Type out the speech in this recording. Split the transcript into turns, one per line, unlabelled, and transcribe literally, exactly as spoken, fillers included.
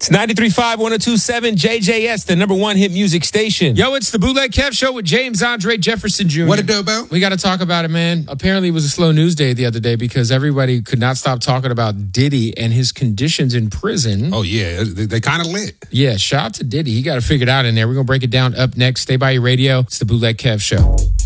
It's ninety-three point five, ten twenty-seven J J S, the number one hit music station.
Yo, it's the Bootleg Kev Show with James Andre Jefferson Junior
What it do about?
We got to talk about it, man. Apparently, it was a slow news day the other day because everybody could not stop talking about Diddy and his conditions in prison.
Oh, yeah. They, they kind of lit.
Yeah, shout out to Diddy. He got it figured out in there. We're going to break it down up next. Stay by your radio. It's the Bootleg Kev Show.